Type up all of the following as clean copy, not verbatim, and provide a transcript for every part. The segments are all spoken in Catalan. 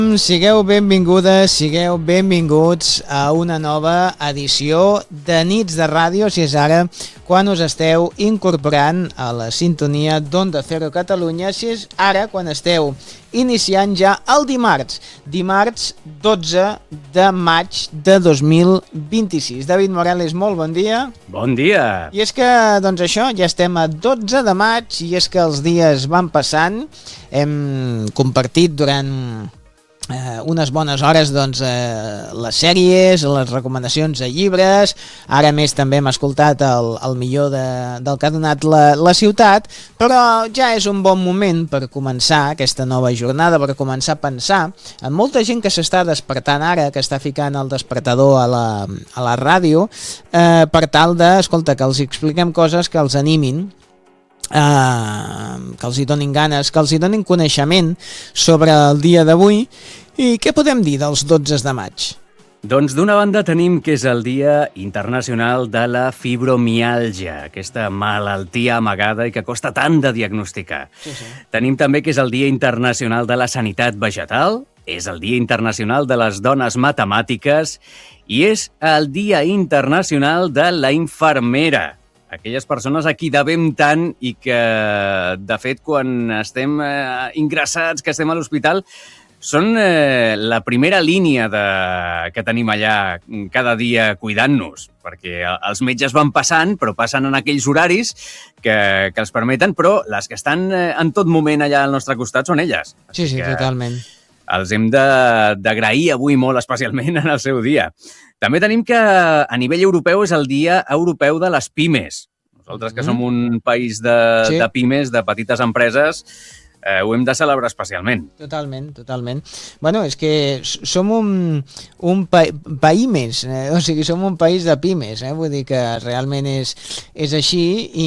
Sigueu benvingudes, sigueu benvinguts a una nova edició de Nits de Ràdio, si és ara quan us esteu incorporant a la sintonia d'Onda Cero Catalunya, si és ara quan esteu iniciant ja el dimarts 12 de maig de 2026. David Morales, molt bon dia. Bon dia. I és que, doncs això, ja estem a 12 de maig i és que els dies van passant. Hem compartit durant unes bones hores doncs, les sèries, les recomanacions de llibres, ara més també hem escoltat el millor del que ha donat la ciutat, però ja és un bon moment per començar aquesta nova jornada, per començar a pensar en molta gent que s'està despertant ara, que està ficant el despertador a la ràdio, per tal de, escolta, que els expliquem coses que els animin, que els hi donin ganes, que els hi donin coneixement sobre el dia d'avui. I què podem dir dels 12 de maig? Doncs d'una banda tenim que és el Dia Internacional de la Fibromiàlgia, aquesta malaltia amagada i que costa tant de diagnosticar. Sí. Tenim també que és el Dia Internacional de la Sanitat Vegetal, és el Dia Internacional de les Dones Matemàtiques i és el Dia Internacional de la Infermera. Aquelles persones a qui devem tant i que, de fet, quan estem ingressats, que estem a l'hospital, són la primera línia que tenim allà cada dia cuidant-nos, perquè els metges van passant, però passen en aquells horaris que els permeten, però les que estan en tot moment allà al nostre costat són elles. Sí, totalment. Els hem d'agrair avui molt especialment en el seu dia. També tenim que a nivell europeu és el Dia Europeu de les Pimes. Nosaltres que som un país de pimes, de petites empreses, ho hem de celebrar especialment. Totalment. Bueno, és que som un país més, o sigui, som un país de pimes, vull dir que realment és així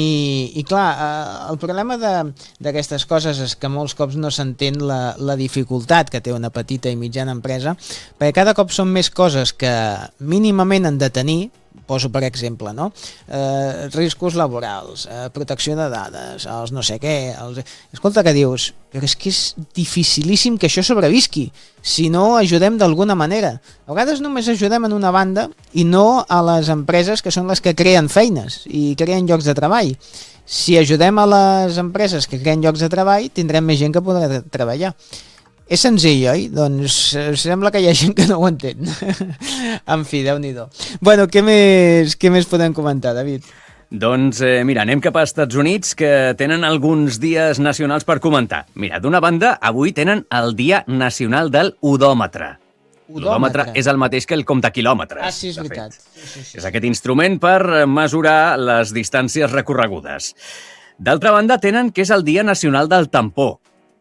i clar, el problema d'aquestes coses és que molts cops no s'entén la dificultat que té una petita i mitjana empresa, perquè cada cop són més coses que mínimament han de tenir. Poso per exemple, no? Riscos laborals, protecció de dades, els no sé què. Escolta, que dius, però és que és dificilíssim que això sobrevisqui si no ajudem d'alguna manera. A vegades només ajudem en una banda i no a les empreses que són les que creen feines i creen llocs de treball. Si ajudem a les empreses que creen llocs de treball, tindrem més gent que podrà treballar. És senzill, oi? Doncs sembla que hi ha gent que no ho entén. En fi, Déu-n'hi-do. Bueno, què més podem comentar, David? Doncs mira, anem cap als Estats Units, que tenen alguns dies nacionals per comentar. Mira, d'una banda, avui tenen el Dia Nacional del Odòmetre. L'odòmetre és el mateix que el comptaquilòmetres. Sí, és veritat. Sí. És aquest instrument per mesurar les distàncies recorregudes. D'altra banda, tenen que és el Dia Nacional del Tampó.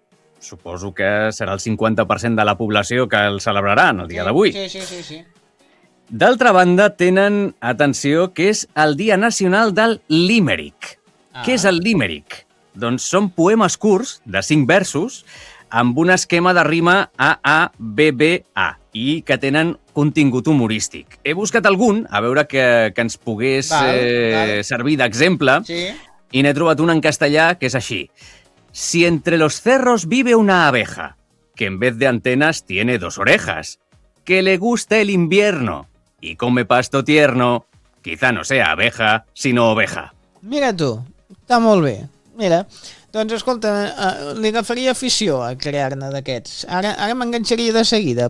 Suposo que serà el 50% de la població que el celebraran el dia d'avui. Sí. D'altra banda, tenen, atenció, que és el Dia Nacional del Limerick. Què és el Limerick? Doncs són poemes curts, de 5 versos, amb un esquema de rima A-A-B-B-A i que tenen contingut humorístic. He buscat algun, a veure que ens pogués servir d'exemple, i n'he trobat un en castellà que és així. Si entre los cerros vive una abeja, que en vez de antenas tiene 2 orejas, que le gusta el invierno y come pasto tierno, quizá no sea abeja, sino oveja. Mira tu, està molt bé. Mira, doncs escolta, li agafaria afició a crear-ne d'aquests. Ara m'enganxaria de seguida.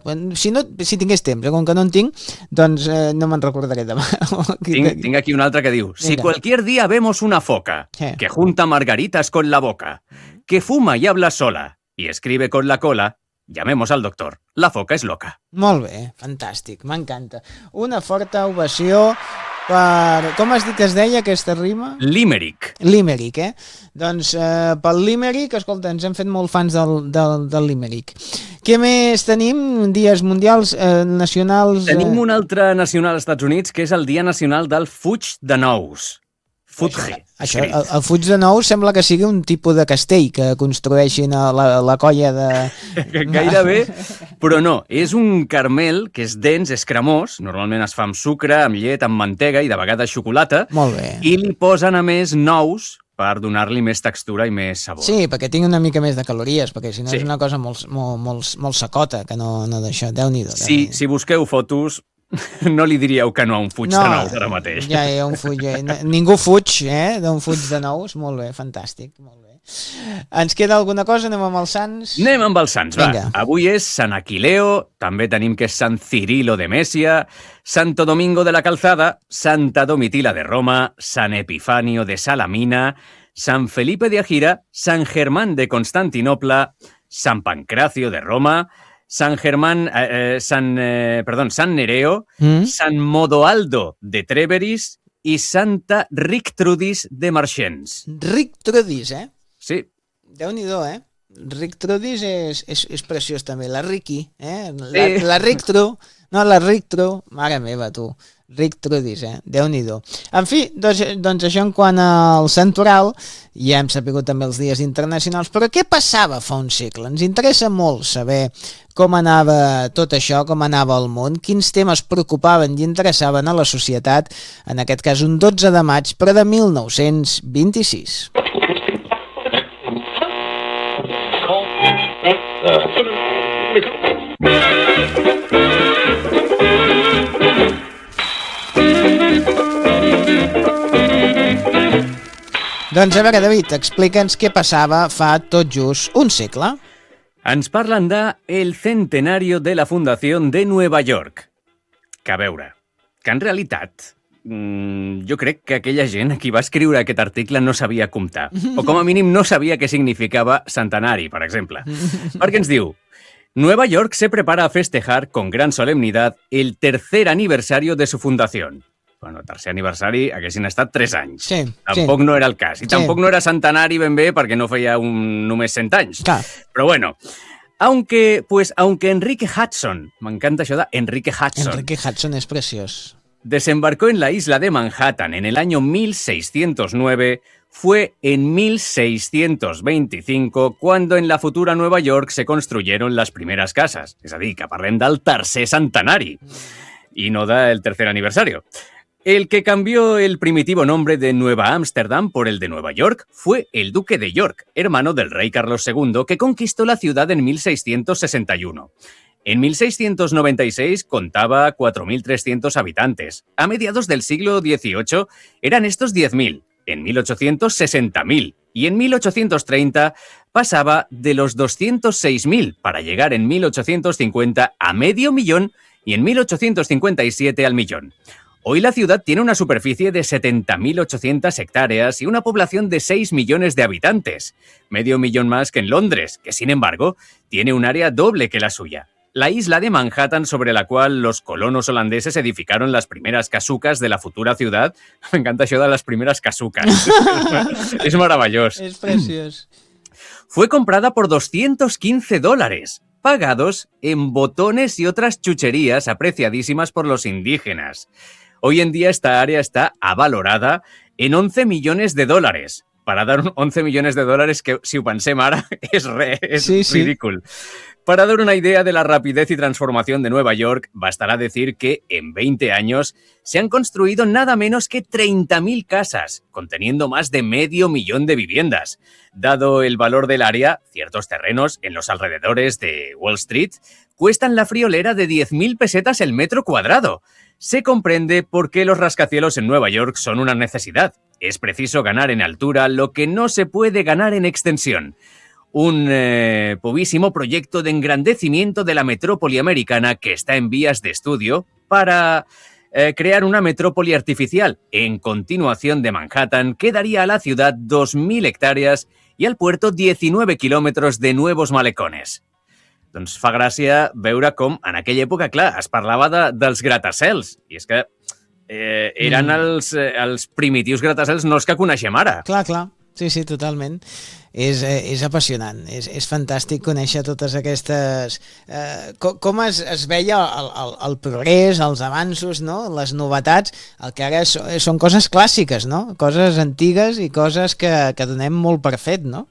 Si tingués temps, com que no en tinc, doncs no me'n recordaré demà. Tinc aquí un altre que diu: si cualquier día vemos una foca que junta margaritas con la boca, que fuma y habla sola y escribe con la cola, llamemos al doctor. La foca és loca. Molt bé, fantàstic, m'encanta. Una forta ovació per... Com has dit que es deia aquesta rima? Limerick. Limerick, Doncs pel Limerick, escolta, ens hem fet molt fans del Limerick. Què més tenim? Dies mundials, nacionals... Tenim un altre nacional als Estats Units, que és el Dia Nacional del Fuig de Nous. Futge. Això, el Fuig de Nous sembla que sigui un tipus de castell que construeixin a la colla de... Gairebé, però no. És un caramel que és dens, és cremós, normalment es fa amb sucre, amb llet, amb mantega i de vegades xocolata. Molt bé. I li posen, a més, nous per donar-li més textura i més sabor. Sí, perquè tinc una mica més de calories, perquè si no Sí. és una cosa molt secota, que no d'això, Déu-n'hi-do. Si busqueu fotos, no li diríeu que no a un fuig de nous ara mateix. Ja, un fuig, ningú fuig, d'un fuig de nous, molt bé, fantàstic, molt bé. Ens queda alguna cosa? Anem amb els sants? Anem amb els sants, va. Vinga. Avui és Sant Aquileo, també tenim que és Sant Cirilo de Mèsia, Santo Domingo de la Calzada, Santa Domitila de Roma, Sant Epifanio de Salamina, Sant Felipe de Agira, Sant Germán de Constantinople, Sant Pancracio de Roma, Sant Nereo, Sant Modoaldo de Treveris i Santa Rictrudis de Marchens. Rictrudis, Sí, Déu-n'hi-do, Rictrudis és preciós també, la Riqui, Sí. la Rictru, mare meva, tu, Rictrudis, Déu-n'hi-do. En fi, doncs això en quant al santoral, ja hem sapigut també els dies internacionals, però què passava fa un segle? Ens interessa molt saber com anava tot això, com anava el món, quins temes preocupaven i interessaven a la societat, en aquest cas un 12 de maig, però de 1926. Doncs a veure, David, explica'ns què passava fa tot just un segle. ens parlen de El Centenario de la Fundación de Nueva York. Que a veure, que en realitat jo crec que aquella gent a qui va escriure aquest article no sabia comptar, o com a mínim no sabia què significava centenari, per exemple. Perquè ens diu: Nueva York se prepara a festejar con gran solemnidad el tercer aniversario de su fundación. Bueno, tercer aniversari haguessin estat 3 anys. Sí, Tampoc no era el cas. I Sí. tampoc no era centenari ben bé perquè no feia només 100 anys. Clar. Però bueno, aunque Enrique Hudson, m'encanta això de Enrique Hudson, Enrique Hudson és preciós. desembarcó en la isla de Manhattan en el año 1609, fue en 1625 cuando en la futura Nueva York se construyeron las primeras casas. És a dir, que parlem del tercer centenari i no del tercer aniversario. El que cambió el primitivo nombre de Nueva Ámsterdam por el de Nueva York fue el duque de York, hermano del rey Carlos II, que conquistó la ciudad en 1661. En 1696 contaba 4.300 habitantes. A mediados del siglo XVIII eran estos 10.000, en 1800 60.000 y en 1830 pasaba de los 206.000 para llegar en 1850 a medio millón y en 1857 al millón. Hoy la ciudad tiene una superficie de 70.800 hectáreas y una población de 6 millones de habitantes, medio millón más que en Londres, que sin embargo tiene un área doble que la suya. La isla de Manhattan, sobre la cual los colonos holandeses edificaron las primeras casucas de la futura ciudad. Me encanta això de las primeras casucas. Es maravilloso. És preciós. Fue comprada por $215, pagados en botones y otras chucherías apreciadísimas por los indígenas. Hoy en día esta área está avalorada en 11 millones de dólares. Para dar 11 millones de dólares, que si ho pensem ara és ridícul. Para dar una idea de la rapidez y transformación de Nueva York, bastará decir que en 20 años se han construido nada menos que 30.000 casas, conteniendo más de medio millón de viviendas. Dado el valor del área, ciertos terrenos en los alrededores de Wall Street cuestan la friolera de 10.000 pesetas el metro cuadrado. Se comprende por qué los rascacielos en Nueva York son una necesidad. Es preciso ganar en altura lo que no se puede ganar en extensión. Un pobísimo proyecto de engrandecimiento de la metrópoli americana que está en vías de estudio para crear una metrópoli artificial en continuación de Manhattan que daría a la ciudad 2.000 hectáreas y al puerto 19 kilómetros de nuevos malecones. Doncs fa gràcia veure com en aquella època, clar, es parlava dels gratacels, i és que eren els primitius gratacels, no els que coneixem ara. Clar, clar. Sí, sí, totalment. És apassionant, és fantàstic conèixer totes aquestes... com es veia el progrés, els avanços, no? Les novetats, el que ara són coses clàssiques, no? Coses antigues i coses que donem molt per fet, no?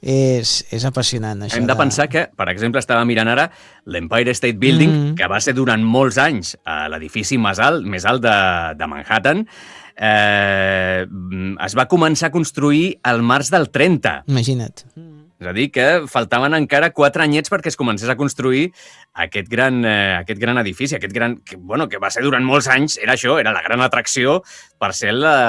És apassionant, això. Hem de pensar que, per exemple, estava mirant ara l'Empire State Building, que va ser durant molts anys l'edifici més alt de Manhattan. es va començar a construir al març del 30. Imagina't. És a dir, que faltaven encara 4 anyets perquè es comencés a construir aquest gran edifici, que va ser durant molts anys, era això, era la gran atracció per ser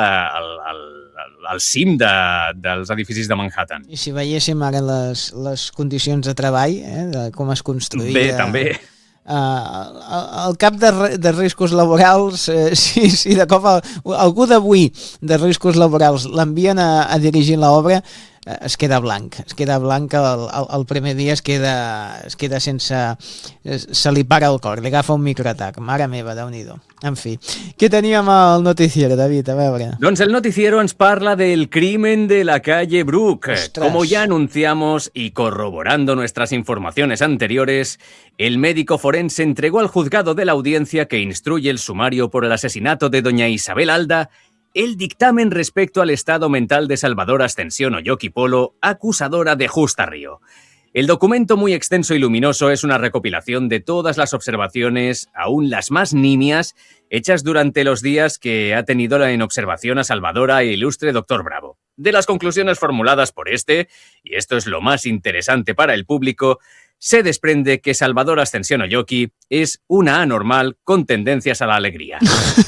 el cim dels edificis de Manhattan. I si veiéssim ara les condicions de treball, de com es construïa... Bé, també. El cap de riscos laborals, si de cop algú d'avui de riscos laborals l'envien a dirigir l'obra, es queda blanc el primer dia, es queda sense... se li para el cor, li agafa un microatac. Mare meva, Déu-n'hi-do. En fi, què teníem al noticiero, David? A veure. Doncs el noticiero ens parla del crimen de la calle Brook. Ostras. Como ya anunciamos y corroborando nuestras informaciones anteriores, el médico forense entregó al juzgado de la audiencia que instruye el sumario por el asesinato de doña Isabel Alda el dictamen respecto al estado mental de Salvador Ascensión Oyoki Polo, acusadora de Justa Río. El documento, muy extenso y luminoso, es una recopilación de todas las observaciones, aún las más nimias, hechas durante los días que ha tenido en observación a Salvadora e ilustre doctor Bravo. De las conclusiones formuladas por este, y esto es lo más interesante para el público, se desprende que Salvador Ascensión Oyoki es una anormal con tendencias a la alegría.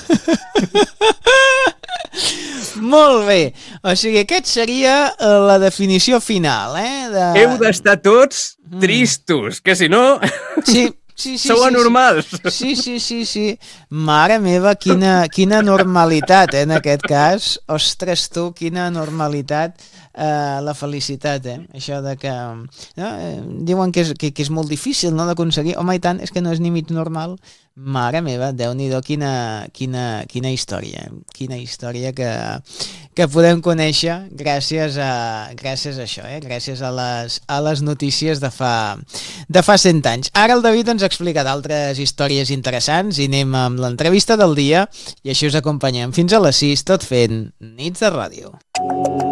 Molt bé, o sigui, aquest seria la definició final, Heu d'estar tots tristos, que si no... Sí, sou anormals. Sí. Mare meva, quina normalitat, en aquest cas. Ostres, tu, quina normalitat, la felicitat, Això de que... No? Diuen que és molt difícil, no?, d'aconseguir. Home, i tant, és que no és ni mig normal. Mare meva, Déu-n'hi-do, quina història. Quina història que podem conèixer gràcies a això, gràcies a les notícies de fa 100 anys. Ara el David ens explica d'altres històries interessants i anem amb l'entrevista del dia i així us acompanyem fins a les 6, tot fent Nits de Ràdio.